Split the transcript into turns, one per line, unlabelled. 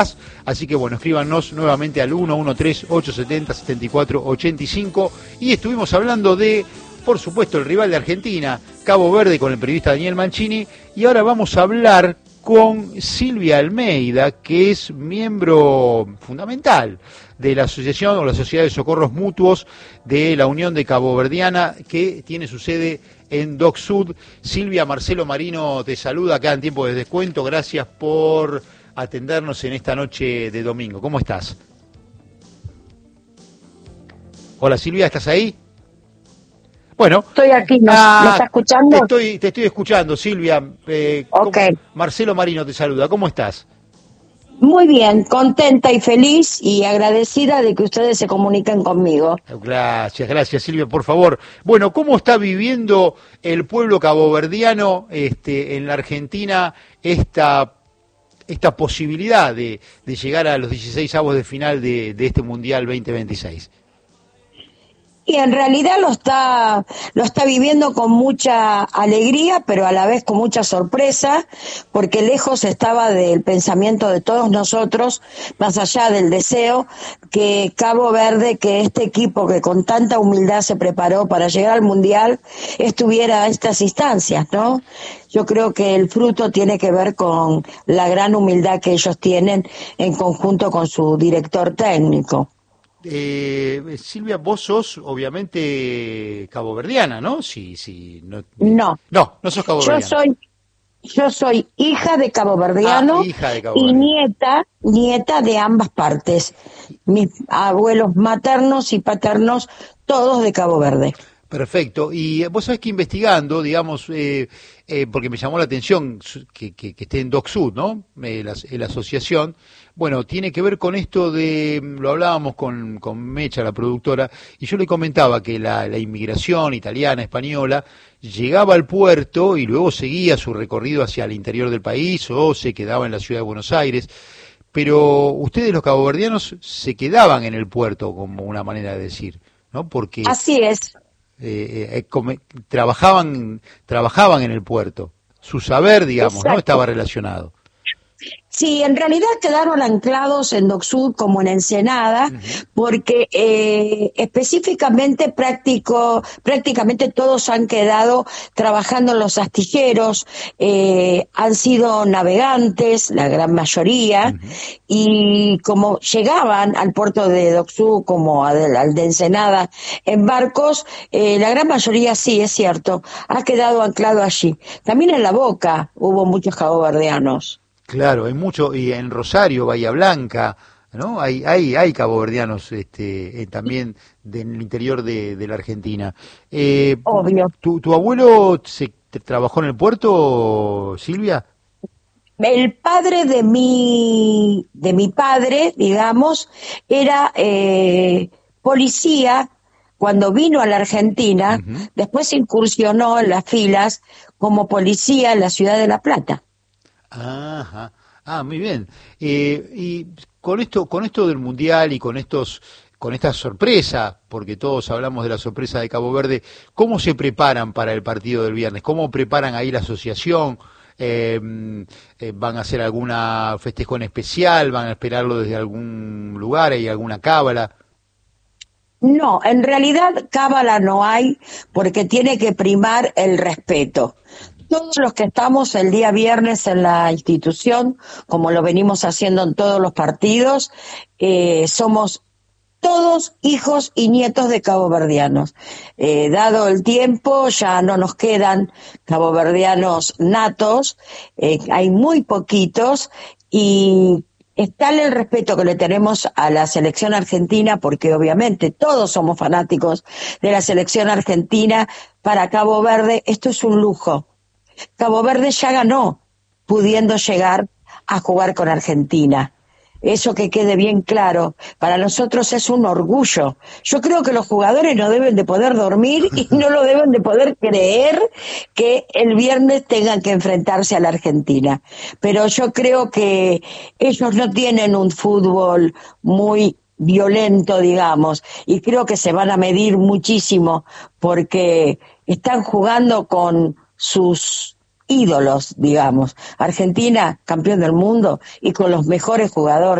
Así que bueno, escríbanos nuevamente al 113-870-7485. Y estuvimos hablando de, por supuesto, el rival de Argentina, Cabo Verde, con el periodista Daniel Mancini. Y ahora vamos a hablar con Silvia Almeida, que es miembro fundamental de la asociación o la Sociedad de Socorros Mutuos de la Unión de Caboverdiana, que tiene su sede en Dock Sud. Silvia, Marcelo Marino te saluda acá en Tiempo de Descuento. Gracias por atendernos en esta noche de domingo. ¿Cómo estás? Hola Silvia, ¿estás ahí? Bueno.
Estoy aquí, ¿me está escuchando?
Te estoy escuchando, Silvia.
Okay.
Marcelo Marino te saluda. ¿Cómo estás?
Muy bien, contenta y feliz y agradecida de que ustedes se comuniquen conmigo.
Gracias Silvia, por favor. Bueno, ¿cómo está viviendo el pueblo caboverdiano en la Argentina esta posibilidad de llegar a los 16avos de final de este Mundial 2026?
Y en realidad lo está viviendo con mucha alegría, pero a la vez con mucha sorpresa, porque lejos estaba del pensamiento de todos nosotros, más allá del deseo, que Cabo Verde, que este equipo que con tanta humildad se preparó para llegar al Mundial, estuviera a estas instancias, ¿no? Yo creo que el fruto tiene que ver con la gran humildad que ellos tienen en conjunto con su director técnico.
Silvia, vos sos obviamente caboverdiana, ¿no? Sí,
no
sos caboverdiana.
Yo soy hija de caboverdiano, y nieta de ambas partes. Mis abuelos maternos y paternos, todos de Cabo Verde.
Perfecto. Y vos sabés que investigando, digamos, porque me llamó la atención que esté en Dock Sud, ¿no? La asociación. Bueno, tiene que ver con esto lo hablábamos con Mecha, la productora, y yo le comentaba que la inmigración italiana, española, llegaba al puerto y luego seguía su recorrido hacia el interior del país o se quedaba en la ciudad de Buenos Aires. Pero ustedes, los caboverdianos, se quedaban en el puerto, como una manera de decir, ¿no? Porque
así es.
Trabajaban en el puerto. Su saber, digamos, exacto, ¿no? Estaba relacionado.
Sí, en realidad quedaron anclados en Dock Sud como en Ensenada, porque específicamente prácticamente todos han quedado trabajando en los astilleros, han sido navegantes, la gran mayoría, y como llegaban al puerto de Dock Sud como al de Ensenada en barcos, la gran mayoría, sí, es cierto, ha quedado anclado allí. También en La Boca hubo muchos caboverdianos.
Claro, hay mucho, y en Rosario, Bahía Blanca, ¿no? Hay caboverdianos también en el interior de la Argentina.
Obvio.
¿Tu abuelo trabajó en el puerto, Silvia?
El padre de mi padre, digamos, era policía cuando vino a la Argentina, después incursionó en las filas como policía en la ciudad de La Plata.
Ajá. Muy bien. Y con esto del Mundial y con esta sorpresa, porque todos hablamos de la sorpresa de Cabo Verde, ¿cómo se preparan para el partido del viernes? ¿Cómo preparan ahí la asociación? ¿Van a hacer alguna festejo en especial? ¿Van a esperarlo desde algún lugar? ¿Hay alguna cábala?
No, en realidad cábala no hay, porque tiene que primar el respeto. Todos los que estamos el día viernes en la institución, como lo venimos haciendo en todos los partidos, somos todos hijos y nietos de caboverdianos. Dado el tiempo, ya no nos quedan caboverdianos natos, hay muy poquitos, y es tal el respeto que le tenemos a la selección argentina, porque obviamente todos somos fanáticos de la selección argentina. Para Cabo Verde esto es un lujo. Cabo Verde ya ganó, pudiendo llegar a jugar con Argentina. Eso que quede bien claro, para nosotros es un orgullo. Yo creo que los jugadores no deben de poder dormir y no lo deben de poder creer que el viernes tengan que enfrentarse a la Argentina. Pero yo creo que ellos no tienen un fútbol muy violento, digamos, y creo que se van a medir muchísimo porque están jugando con sus ídolos, digamos. Argentina, campeón del mundo y con los mejores jugadores.